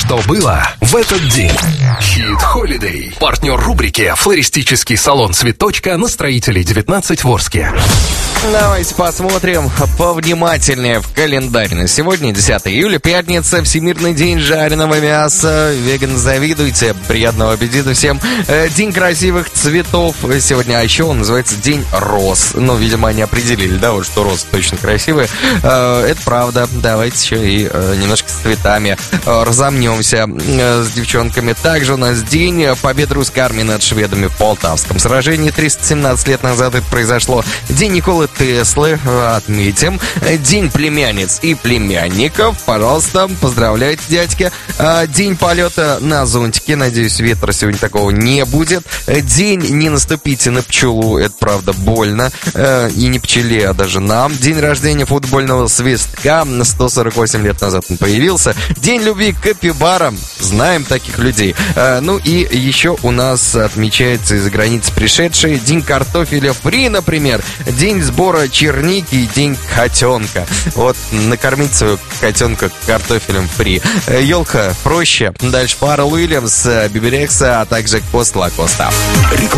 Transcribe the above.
что было в этот день. Хит Холидей. Партнер рубрики «Флористический салон Цветочка» на Строителей 19 в Орске. Давайте посмотрим повнимательнее в календарь. На сегодня 10 июля, пятница, Всемирный день жареного мяса. Веган, завидуйте. Приятного аппетита всем. День красивых цветов сегодня. А еще он называется День роз. Ну, видимо, они определили, да, вот что розы точно красивые. Это правда. Давайте еще и немножко с цветами разомнемся с девчонками. Также у нас День победы русской армии над шведами в Полтавском сражении. 317 лет назад это произошло. День Николы Теслы отметим. День племянниц и племянников. Пожалуйста, поздравляйте, дядьки. День полета на зонтике. Надеюсь, ветра сегодня такого не будет. День не наступите на пчелу. Это правда больно. И не пчеле, а даже нам. День рождения футбольного свистка. 148 лет назад он появился. День любви к капибарам. Знаем таких людей. Ну и еще у нас отмечается из-за границы пришедший День картофеля фри, например. День сбора черники и день котенка. Вот, накормить своего котенка картофелем фри. Елка проще. Дальше Фаррелл Уильямс, Биби Рекса, а также Коста Лакоста.